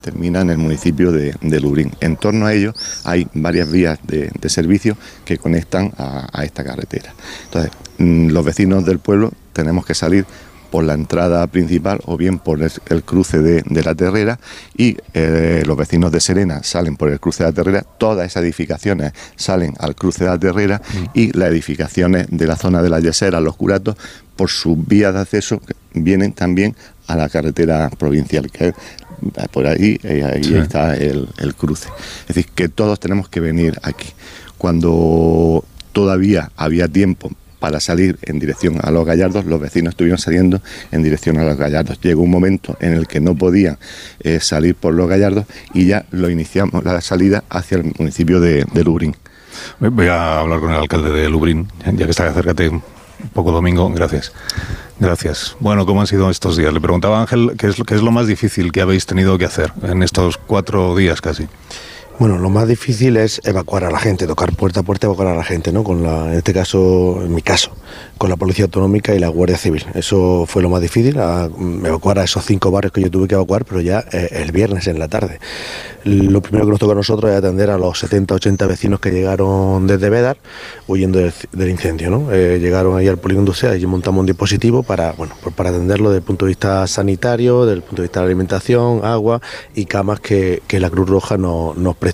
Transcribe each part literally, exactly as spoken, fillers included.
termina en el municipio de, de Lubrín. En torno a ello hay varias vías de, de servicio que conectan a, a esta carretera. Entonces, los vecinos del pueblo tenemos que salir por la entrada principal o bien por el, el cruce de, de la Terrera, y eh, los vecinos de Serena salen por el cruce de la Terrera. Todas esas edificaciones salen al cruce de la Terrera mm. y las edificaciones de la zona de la Yesera, los curatos, por sus vías de acceso vienen también a la carretera provincial, que es por ahí, ahí sí. está el, el cruce. Es decir, que todos tenemos que venir aquí. Cuando todavía había tiempo para salir en dirección a Los Gallardos, los vecinos estuvieron saliendo en dirección a Los Gallardos. Llegó un momento en el que no podían eh, salir por Los Gallardos y ya lo iniciamos la salida hacia el municipio de, de Lubrín. Voy a hablar con el alcalde de Lubrín, ya que está, acércate un poco, Domingo. Gracias. Gracias. Bueno, ¿cómo han sido estos días? Le preguntaba a Ángel qué es, qué es lo más difícil que habéis tenido que hacer en estos cuatro días casi. Bueno, lo más difícil es evacuar a la gente, tocar puerta a puerta, evacuar a la gente, ¿no? Con la, en este caso, en mi caso, con la Policía Autonómica y la Guardia Civil. Eso fue lo más difícil, a, evacuar a esos cinco barrios que yo tuve que evacuar, pero ya eh, el viernes en la tarde. Lo primero que nos tocó a nosotros es atender a los setenta, ochenta vecinos que llegaron desde Bédar, huyendo del, del incendio, ¿no? Eh, llegaron ahí al polígono industrial y montamos un dispositivo para, bueno, pues para atenderlo desde el punto de vista sanitario, desde el punto de vista de la alimentación, agua y camas que, que la Cruz Roja nos, nos prestó.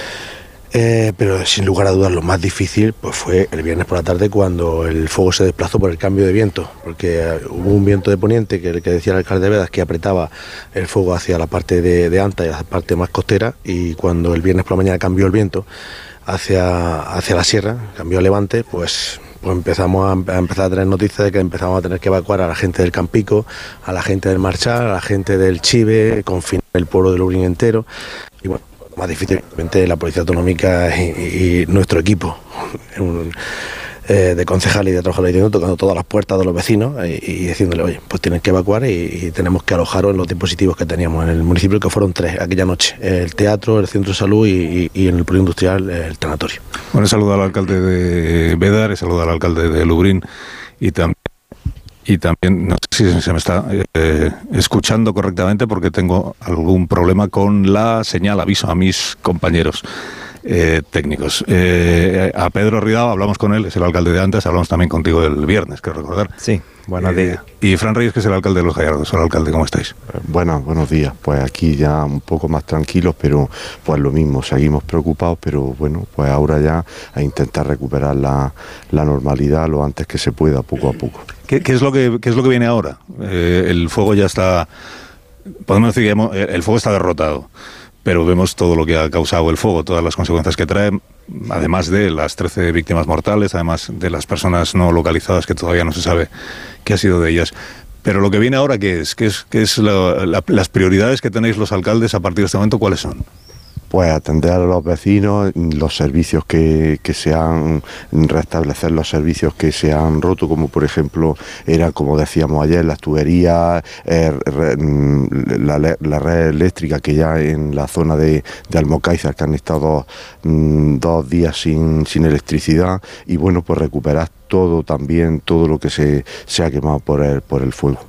Eh, pero sin lugar a dudas lo más difícil pues fue el viernes por la tarde, cuando el fuego se desplazó por el cambio de viento, porque eh, hubo un viento de poniente que, que decía el alcalde de Bédar que apretaba el fuego hacia la parte de, de Anta y la parte más costera, y cuando el viernes por la mañana cambió el viento hacia, hacia la sierra, cambió a levante, pues pues empezamos a, a empezar a tener noticias de que empezamos a tener que evacuar a la gente del Campico, a la gente del Marchal, a la gente del Chive, confinar el pueblo de Lubrín entero. Y bueno, más difícilmente la Policía Autonómica y, y nuestro equipo un, eh, de concejal y de trabajadores, tocando todas las puertas de los vecinos y, y diciéndole, oye, pues tienen que evacuar y, y tenemos que alojaros en los dispositivos que teníamos en el municipio, que fueron tres aquella noche: el teatro, el centro de salud y, y, y en el polígono industrial el tanatorio. Bueno, saludo al alcalde de Bédar, saludo al alcalde de Lubrín y también Y también, no sé si se me está eh, escuchando correctamente, porque tengo algún problema con la señal. Aviso a mis compañeros eh, técnicos. Eh, a Pedro Ridao, hablamos con él, es el alcalde de Antas, hablamos también contigo el viernes, creo recordar. Sí, buenos eh, días. Y Fran Reyes, que es el alcalde de Los Gallardos. Hola, alcalde, ¿cómo estáis? Eh, bueno, buenos días. Pues aquí ya un poco más tranquilos, pero pues lo mismo, seguimos preocupados, pero bueno, pues ahora ya a intentar recuperar la, la normalidad lo antes que se pueda, poco a poco. ¿Qué, qué es lo que qué es lo que viene ahora? Eh, el fuego ya está, podemos decir que hemos, el fuego está derrotado, pero vemos todo lo que ha causado el fuego, todas las consecuencias que trae, además de las trece víctimas mortales, además de las personas no localizadas, que todavía no se sabe qué ha sido de ellas. Pero lo que viene ahora, ¿qué es? ¿Qué es, qué es la, la, las prioridades que tenéis los alcaldes a partir de este momento? ¿Cuáles son? Pues atender a los vecinos, los servicios que, que se han, restablecer los servicios que se han roto, como por ejemplo eran, como decíamos ayer, las tuberías, eh, re, la, la red eléctrica, que ya en la zona de, de Almocáizar, que han estado mm, dos días sin, sin electricidad, y bueno, pues recuperar todo también, todo lo que se, se ha quemado por el, por el fuego.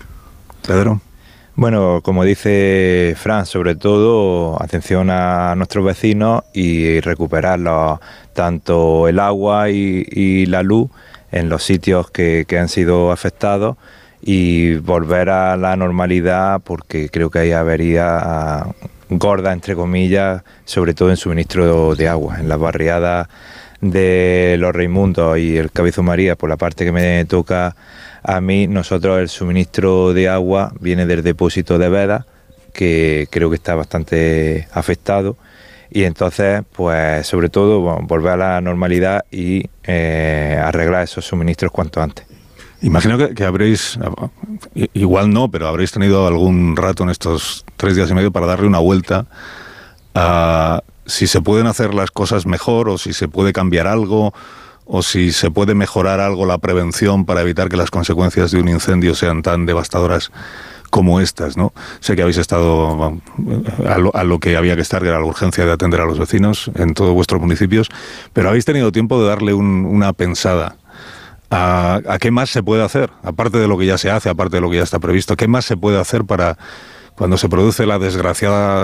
Pedro. Bueno, como dice Fran, sobre todo atención a nuestros vecinos y recuperar tanto el agua y, y la luz en los sitios que, que han sido afectados, y volver a la normalidad, porque creo que hay avería gorda, entre comillas, sobre todo en suministro de agua, en las barriadas de Los Raimundos y el Cabezo María, por la parte que me toca a mí. Nosotros el suministro de agua viene del depósito de Bédar, que creo que está bastante afectado, y entonces pues sobre todo bueno, volver a la normalidad y eh, arreglar esos suministros cuanto antes. Imagino que, que habréis, igual no, pero habréis tenido algún rato en estos tres días y medio para darle una vuelta a si se pueden hacer las cosas mejor, o si se puede cambiar algo, o si se puede mejorar algo la prevención para evitar que las consecuencias de un incendio sean tan devastadoras como estas, ¿no? Sé que habéis estado a lo, a lo que había que estar, que era la urgencia de atender a los vecinos en todos vuestros municipios, pero habéis tenido tiempo de darle un, una pensada a, a qué más se puede hacer, aparte de lo que ya se hace, aparte de lo que ya está previsto, qué más se puede hacer para, cuando se produce la desgraciada